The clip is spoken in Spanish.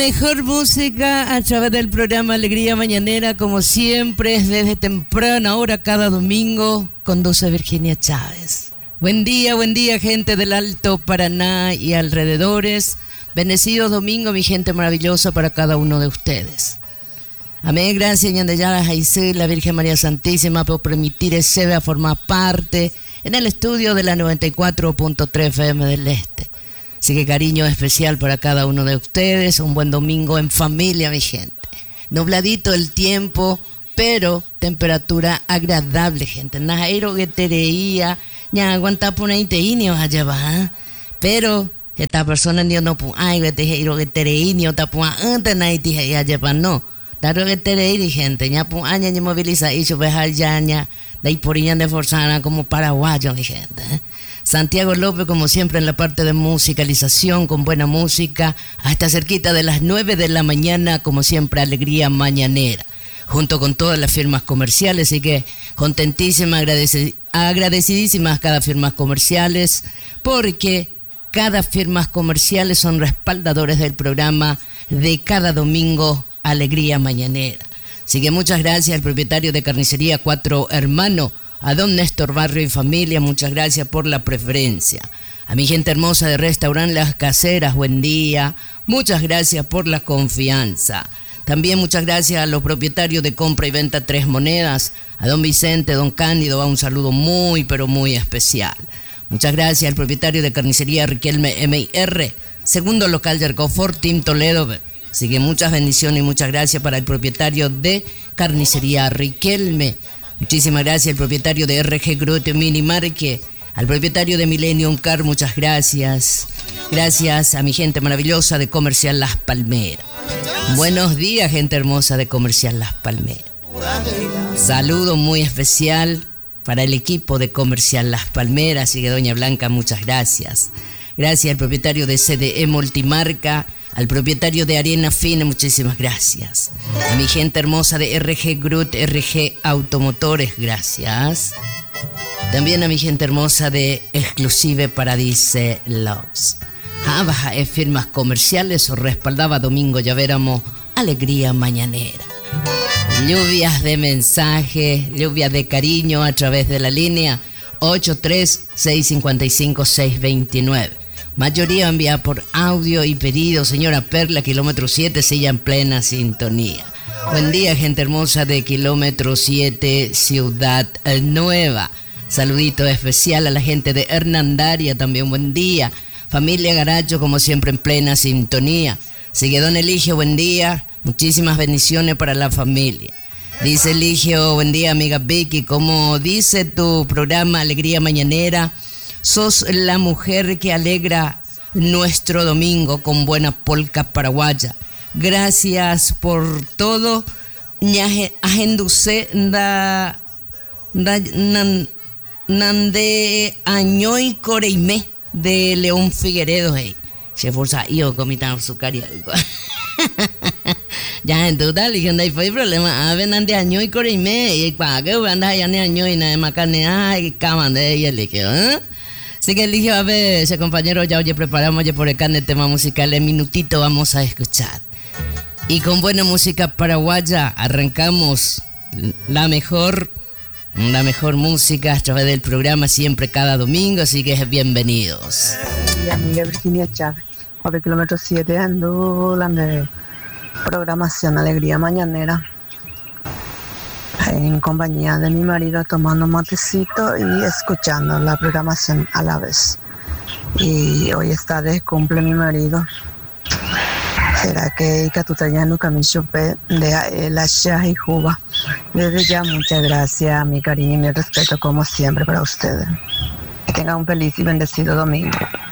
mejor música a través del programa Alegría Mañanera, como siempre, desde temprana hora cada domingo, conduce Virginia Chávez. Buen día, gente del Alto Paraná y alrededores. Bendecido domingo, mi gente maravillosa, para cada uno de ustedes. Amén, gracias, Ñandayara Jaisé, la Virgen María Santísima, por permitir ese a formar parte en el estudio de la 94.3 FM del Este. Así que cariño especial para cada uno de ustedes. Un buen domingo en familia, mi gente. Nubladito el tiempo, pero temperatura agradable, gente. Najairo que tereía, ya aguanta por ahí te inio allá va. Pero esta persona ni no pu ay que te tereía ta pu antes nai ti allá va no. Daro que tereía, gente, ya pu aña ni moviliza y su bejar yaña, de ahí por de forzana como paraguayo, mi gente. Santiago López, como siempre, en la parte de musicalización, con buena música, hasta cerquita de las 9 de la mañana, como siempre, Alegría Mañanera, junto con todas las firmas comerciales, así que contentísimas, agradecidísimas cada firmas comerciales, porque cada firmas comerciales son respaldadores del programa de cada domingo, Alegría Mañanera. Así que muchas gracias al propietario de Carnicería Cuatro Hermanos, a don Néstor Barrio y familia, muchas gracias por la preferencia. A mi gente hermosa de Restaurant Las Caseras, buen día. Muchas gracias por la confianza. También muchas gracias a los propietarios de Compra y Venta Tres Monedas, a don Vicente, don Cándido, un saludo muy, pero muy especial. Muchas gracias al propietario de Carnicería Riquelme M&R, segundo local de Arcofort, Team Toledo. Así que muchas bendiciones y muchas gracias para el propietario de Carnicería Riquelme. Muchísimas gracias al propietario de RG Grote Mini Marque, al propietario de Millennium Car, muchas gracias. Gracias a mi gente maravillosa de Comercial Las Palmeras. Buenos días, gente hermosa de Comercial Las Palmeras. Saludo muy especial para el equipo de Comercial Las Palmeras, así que doña Blanca, muchas gracias. Gracias al propietario de CDE Multimarca, al propietario de Arena Fina, muchísimas gracias. A mi gente hermosa de RG Grut, RG Automotores, gracias. También a mi gente hermosa de Exclusive Paradise Loves. Baja firmas comerciales o respaldaba domingo, ya veramos Alegría Mañanera. Lluvias de mensajes, lluvias de cariño a través de la línea 83-655-629. Mayoría enviada por audio y pedido. Señora Perla, kilómetro 7, silla en plena sintonía. Buen día, gente hermosa de kilómetro 7, Ciudad Nueva. Saludito especial a la gente de Hernandaria, también buen día. Familia Garacho, como siempre, en plena sintonía. Sigue don Eligio, buen día. Muchísimas bendiciones para la familia. Dice Eligio, buen día, amiga Vicky. Como dice tu programa Alegría Mañanera, sos la mujer que alegra nuestro domingo con buena polca paraguaya. Gracias por todo. Agenduce nande añoy coreime de León Figueredo. Se forza yo comitan su caria. Ya en total y no hay problema. A ver nande añoy coreime y para que anda ya ne añoy nada más carne ay caman de ella le quedó, ¿eh? Así que Eligio, a ver, ese compañero, ya oye, preparamos ya por acá en el tema musical, en minutito vamos a escuchar. Y con buena música paraguaya arrancamos la mejor música a través del programa, siempre cada domingo, así que bienvenidos. Mi amiga Virginia Chávez, por kilómetro 7 ando la de programación Alegría Mañanera, en compañía de mi marido, tomando matecito y escuchando la programación a la vez. Y hoy está de cumple mi marido. Será que Catutayano Camichope de la Shah y Juba. Desde ya, muchas gracias, mi cariño y mi respeto, como siempre, para ustedes. Que tengan un feliz y bendecido domingo.